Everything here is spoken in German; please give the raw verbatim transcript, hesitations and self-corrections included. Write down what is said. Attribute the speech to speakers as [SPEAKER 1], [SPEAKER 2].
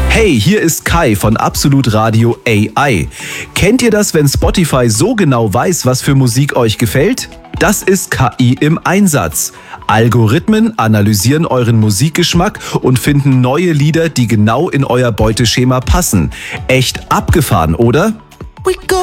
[SPEAKER 1] Hey, hier ist Kai von Absolut Radio A I. Kennt ihr das, wenn Spotify so genau weiß, was für Musik euch gefällt? Das ist K I im Einsatz. Algorithmen analysieren euren Musikgeschmack und finden neue Lieder, die genau in euer Beuteschema passen. Echt abgefahren, oder?